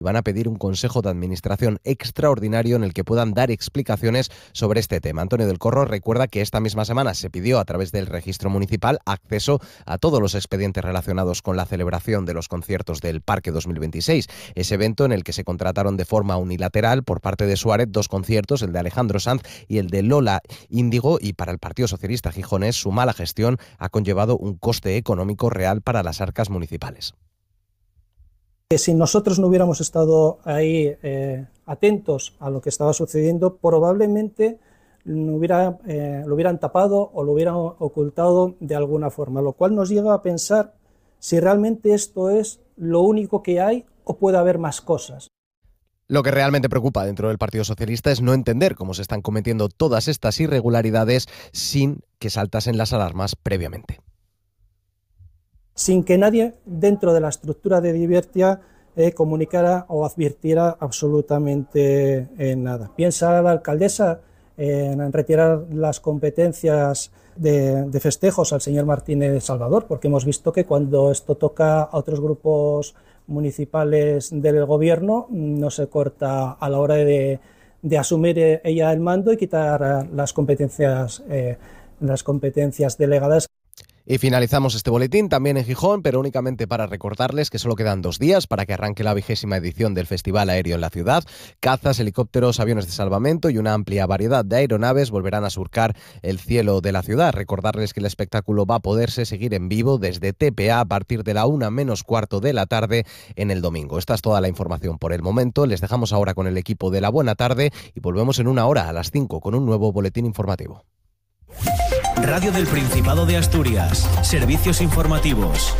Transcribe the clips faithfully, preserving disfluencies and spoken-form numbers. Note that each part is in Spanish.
Van a pedir un consejo de administración extraordinario en el que puedan dar explicaciones sobre este tema. Antonio del Corro recuerda que esta misma semana se pidió a través del registro municipal acceso a todos los expedientes relacionados con la celebración de los conciertos del Parque dos mil veintiséis, ese evento en el que se contrataron de forma unilateral por parte de Suárez dos conciertos, el de Alejandro Sanz y el de Lola Índigo, y para el Partido Socialista gijonés su mala gestión ha conllevado un coste económico real para las arcas municipales. Si nosotros no hubiéramos estado ahí eh, atentos a lo que estaba sucediendo, probablemente lo, hubiera, eh, lo hubieran tapado o lo hubieran ocultado de alguna forma, lo cual nos lleva a pensar si realmente esto es lo único que hay o puede haber más cosas. Lo que realmente preocupa dentro del Partido Socialista es no entender cómo se están cometiendo todas estas irregularidades sin que saltasen las alarmas previamente. Sin que nadie dentro de la estructura de Divertia eh, comunicara o advirtiera absolutamente eh, nada. Piensa la alcaldesa eh, en retirar las competencias de, de festejos al señor Martínez Salvador, porque hemos visto que cuando esto toca a otros grupos municipales del gobierno no se corta a la hora de, de asumir ella el mando y quitar las competencias, eh, las competencias delegadas. Y finalizamos este boletín también en Gijón, pero únicamente para recordarles que solo quedan dos días para que arranque la vigésima edición del Festival Aéreo en la ciudad. Cazas, helicópteros, aviones de salvamento y una amplia variedad de aeronaves volverán a surcar el cielo de la ciudad. Recordarles que el espectáculo va a poderse seguir en vivo desde T P A a partir de la una menos cuarto de la tarde en el domingo. Esta es toda la información por el momento. Les dejamos ahora con el equipo de La Buena Tarde y volvemos en una hora a las cinco con un nuevo boletín informativo. Radio del Principado de Asturias. Servicios informativos.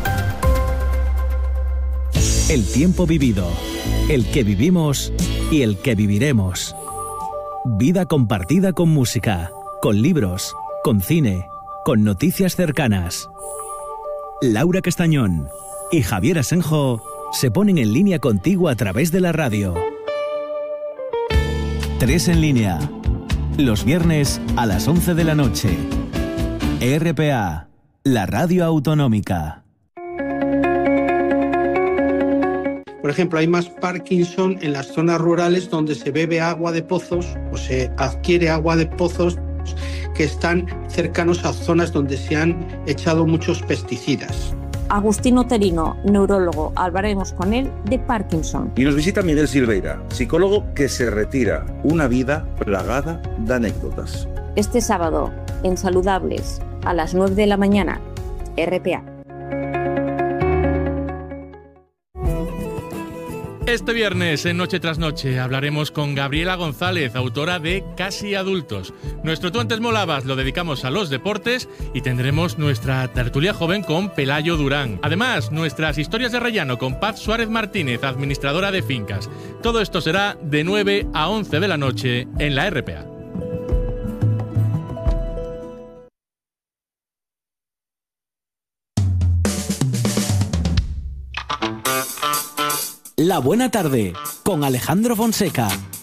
El tiempo vivido, el que vivimos y el que viviremos. Vida compartida con música, con libros, con cine, con noticias cercanas. Laura Castañón y Javier Asenjo se ponen en línea contigo a través de la radio. Tres en línea. Los viernes a las once de la noche. R P A, la radio autonómica. Por ejemplo, hay más Parkinson en las zonas rurales donde se bebe agua de pozos o se adquiere agua de pozos que están cercanos a zonas donde se han echado muchos pesticidas. Agustín Oterino, neurólogo, hablaremos con él de Parkinson. Y nos visita Miguel Silveira, psicólogo que se retira. Una vida plagada de anécdotas. Este sábado, en Saludables, a las nueve de la mañana, R P A. Este viernes, en Noche tras Noche, hablaremos con Gabriela González, autora de Casi Adultos. Nuestro Tú antes molabas lo dedicamos a los deportes y tendremos nuestra tertulia joven con Pelayo Durán. Además, nuestras historias de rellano con Paz Suárez Martínez, administradora de fincas. Todo esto será de nueve a once de la noche en la R P A. La Buena Tarde con Alejandro Fonseca.